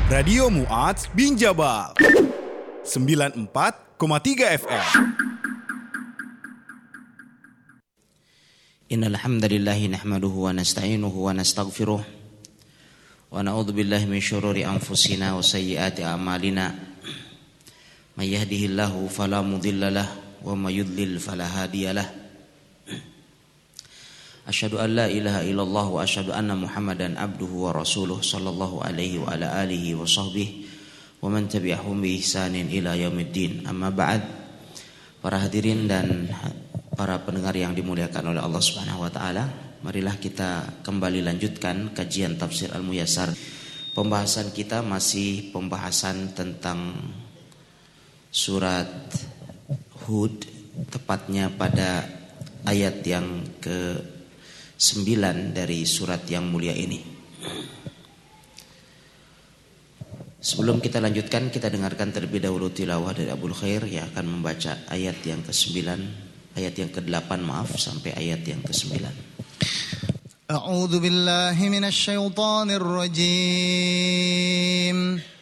Radio Mu'adz bin Jabal 94,3 FM. Innal hamdalillah nahmaduhu wa nasta'inuhu wa nastaghfiruh wa na'udzu billahi min syururi anfusina wa sayyiati a'malina. May yahdihillahu fala mudhillalah wa may yudlil fala hadiyalah. Asyhadu an la ilaha illallah wa asyhadu anna Muhammadan abduhu wa rasuluh sallallahu alaihi wa ala alihi wa sahbihi wa man tabi'ahum bi ihsanin ila yaumiddin. Amma ba'd. Para hadirin dan para pendengar yang dimuliakan oleh Allah Subhanahu wa taala, marilah kita kembali lanjutkan kajian tafsir Al-Muyassar. Pembahasan kita masih pembahasan tentang surat Hud, tepatnya pada ayat yang ke-9 dari surat yang mulia ini. Sebelum kita lanjutkan, kita dengarkan terlebih dahulu tilawah dari Abul Khair yang akan membaca ayat yang ke-9, ayat yang ke-8 sampai ayat yang ke-9. A'udzu billahi minasy syaithanir rajim.